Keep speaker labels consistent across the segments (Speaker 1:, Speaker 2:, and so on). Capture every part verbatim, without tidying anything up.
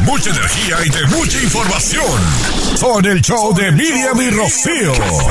Speaker 1: mucha energía y de mucha información. Son el show de Miriam y Rocío.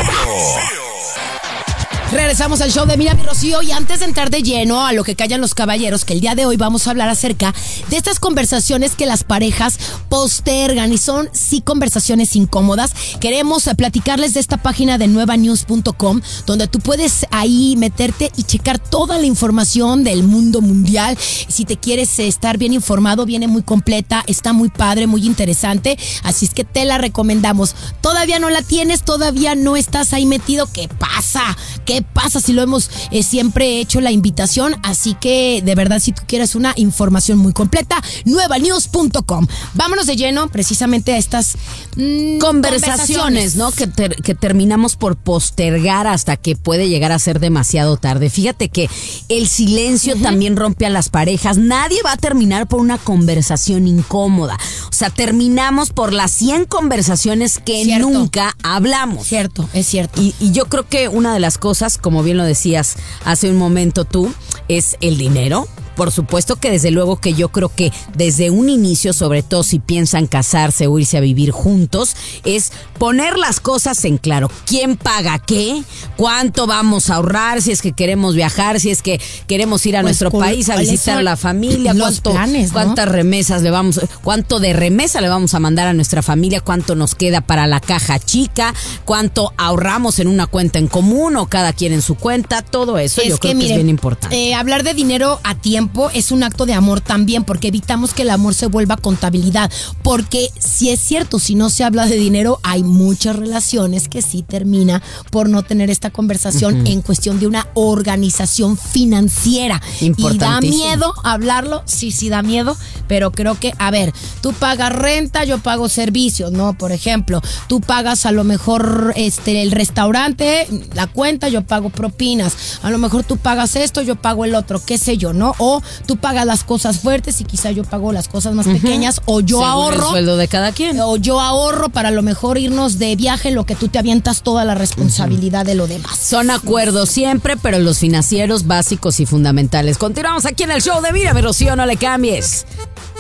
Speaker 2: Regresamos al show de Miriam y Rocío, y antes de entrar de lleno a lo que callan los caballeros, que el día de hoy vamos a hablar acerca de estas conversaciones que las parejas postergan y son sí conversaciones incómodas. Queremos platicarles de esta página de nueva news punto com, donde tú puedes ahí meterte y checar toda la información del mundo mundial. Si te quieres estar bien informado, viene muy completa, está muy padre, muy interesante, así es que te la recomendamos. Todavía no la tienes, todavía no estás ahí metido, ¿qué pasa? ¿Qué pasa si lo hemos eh, siempre hecho la invitación? Así que de verdad, si tú quieres una información muy completa, nueva news punto com. Vámonos de lleno precisamente a estas mmm,
Speaker 3: conversaciones, conversaciones, ¿no? Que, ter, que terminamos por postergar hasta que puede llegar a ser demasiado tarde. Fíjate que el silencio uh-huh. también rompe a las parejas. Nadie va a terminar por una conversación incómoda. O sea, terminamos por las cien conversaciones que cierto. nunca hablamos.
Speaker 2: Cierto, es cierto.
Speaker 3: Y, y yo creo que una de las cosas, como bien lo decías hace un momento tú, es el dinero. Por supuesto que desde luego que yo creo que desde un inicio, sobre todo si piensan casarse o irse a vivir juntos, es poner las cosas en claro. ¿Quién paga qué? ¿Cuánto vamos a ahorrar? Si es que queremos viajar, si es que queremos ir a pues nuestro país a visitar a la familia, cuánto, planes, ¿no? cuántas remesas le vamos, cuánto de remesa le vamos a mandar a nuestra familia, cuánto nos queda para la caja chica, cuánto ahorramos en una cuenta en común o cada quien en su cuenta. Todo eso es yo que, creo miren, que es bien importante.
Speaker 2: Eh, hablar de dinero a tiempo es un acto de amor también, porque evitamos que el amor se vuelva contabilidad, porque si es cierto, si no se habla de dinero, hay muchas relaciones que sí termina por no tener esta conversación uh-huh. en cuestión de una organización financiera. Y da miedo hablarlo, sí, sí da miedo, pero creo que, a ver, tú pagas renta, yo pago servicios, ¿no? Por ejemplo, tú pagas a lo mejor este el restaurante, la cuenta, yo pago propinas, a lo mejor tú pagas esto, yo pago el otro, qué sé yo, ¿no? O tú pagas las cosas fuertes y quizá yo pago las cosas más uh-huh. pequeñas, o yo
Speaker 3: según
Speaker 2: ahorro.
Speaker 3: El sueldo de cada quien.
Speaker 2: O yo ahorro para a lo mejor irnos de viaje, lo que tú te avientas toda la responsabilidad uh-huh. de lo demás.
Speaker 3: Son acuerdos siempre, pero los financieros básicos y fundamentales. Continuamos aquí en el show de Miriam y Rocío, no le cambies.